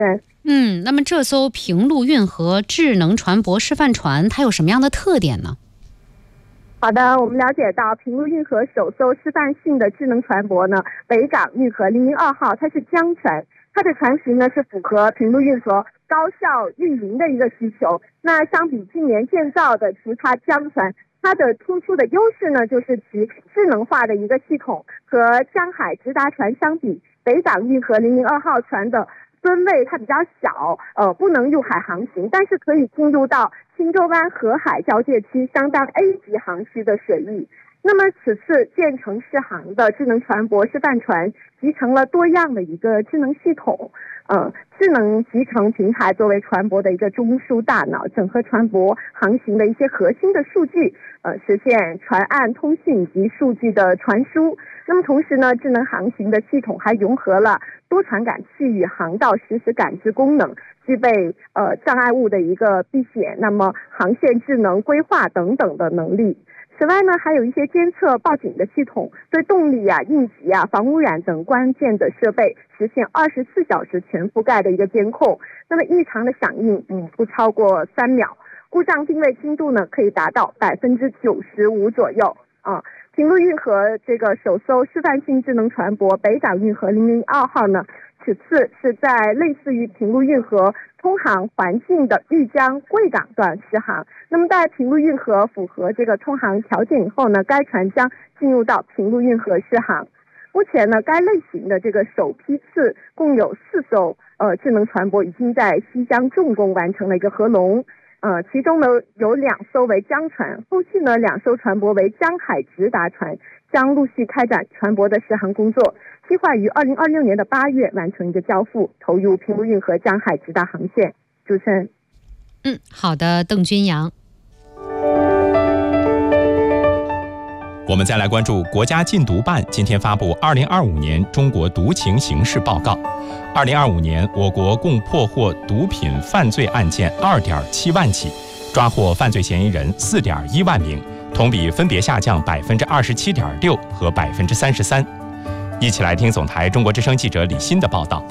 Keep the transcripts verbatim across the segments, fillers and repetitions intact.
对， 嗯，那么这艘平陆运河智能船舶示范船它有什么样的特点呢？ 好的，我们了解到平陆运河首艘示范性的智能船舶呢，北港运河零零二号，它是江船，它的船型呢是符合平陆运河高效运营的一个需求。那相比近年建造的其他江船，它的突出的优势呢，就是其智能化的一个系统。和江海直达船相比，北港运河零零二号船的吨位它比较小，呃，不能入海航行，但是可以进入到青州湾河海交界区相当 A 级航区的水域。那么此次建成试航的智能船舶示范船集成了多样的一个智能系统，呃，智能集成平台作为船舶的一个中枢大脑，整合船舶航行的一些核心的数据，呃，实现船岸通讯以及数据的传输。那么同时呢，智能航行的系统还融合了多传感器与航道实时感知功能，具备呃障碍物的一个避险，那么航线智能规划等等的能力。此外呢，还有一些监测报警的系统，对动力啊、应急啊、防污染等关键的设备实现二十四小时全覆盖的一个监控。那么异常的响应，嗯，不超过三秒，故障定位精度呢可以达到百分之九十五左右啊。平陆运河这个首艘示范性智能船舶北港运河零零二号呢，此次是在类似于平陆运河通航环境的豫江贵港段试航。那么在平陆运河符合这个通航条件以后呢，该船将进入到平陆运河试航。目前呢，该类型的这个首批次共有四艘呃智能船舶已经在西江重工完成了一个合龙。呃，其中呢有两艘为江船，后续呢两艘船舶为江海直达船，将陆续开展船舶的试航工作，计划于二零二六年的八月完成一个交付，投入平陆运河江海直达航线。主持人， 嗯，好的，邓君阳。 我们再来关注国家禁毒办今天发布二零二五年中国毒情形势报告。二零二五年，我国共破获毒品犯罪案件二点七万起，抓获犯罪嫌疑人四点一万名，同比分别下降百分之二十七点六和百分之三十三。一起来听总台中国之声记者李欣的报道。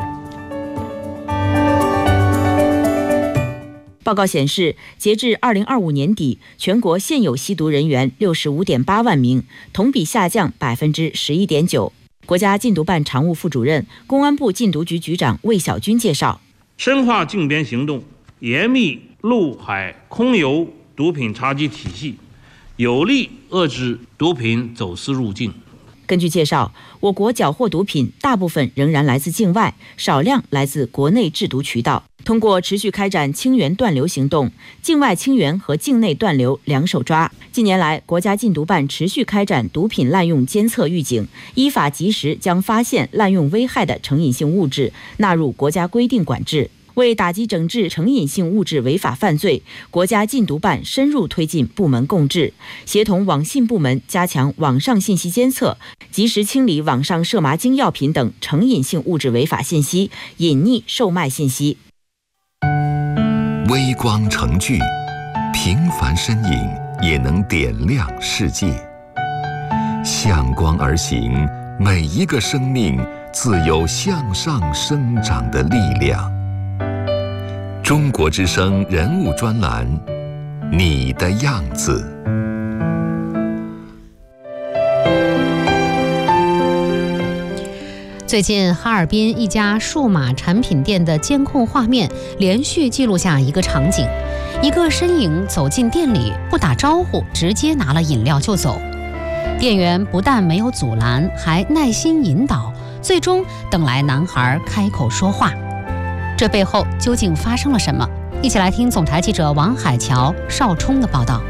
报告显示，截至二零二五年底，全国现有吸毒人员六十五点八万名，同比下降百分之十一点九。国家禁毒办常务副主任、公安部禁毒局局长魏小军介绍， 深化禁边行动，严密陆海空油毒品查缉体系，有力遏制毒品走私入境。 根据介绍，我国缴获毒品大部分仍然来自境外，少量来自国内制毒渠道。通过持续开展清源断流行动，境外清源和境内断流两手抓。近年来，国家禁毒办持续开展毒品滥用监测预警，依法及时将发现滥用危害的成瘾性物质纳入国家规定管制。为打击整治成瘾性物质违法犯罪，国家禁毒办深入推进部门共治，协同网信部门加强网上信息监测，及时清理网上涉麻精药品等成瘾性物质违法信息、隐匿售卖信息。 微光成炬，平凡身影也能点亮世界。向光而行，每一个生命自有向上生长的力量。中国之声人物专栏，你的样子。 最近，哈尔滨一家数码产品店的监控画面连续记录下一个场景：一个身影走进店里，不打招呼，直接拿了饮料就走。店员不但没有阻拦，还耐心引导，最终等来男孩开口说话。这背后究竟发生了什么？一起来听总台记者王海桥、邵冲的报道。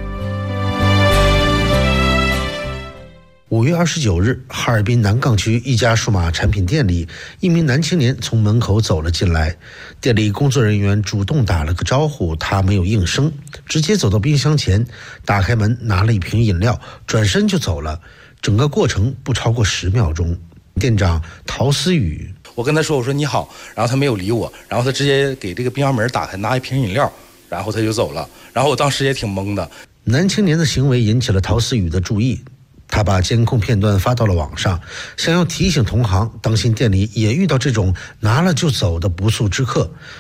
五月二十九日，哈尔滨南岗区一家数码产品店里，一名男青年从门口走了进来，店里工作人员主动打了个招呼，他没有应声，直接走到冰箱前，打开门拿了一瓶饮料，转身就走了。整个过程不超过十秒钟。店长陶思雨， 我跟他说，我说你好，然后他没有理我，然后他直接给这个冰箱门打开，拿一瓶饮料，然后他就走了，然后我当时也挺懵的。 男青年的行为引起了陶思雨的注意， 他把监控片段发到了网上，想要提醒同行当心店里也遇到这种拿了就走的不速之客。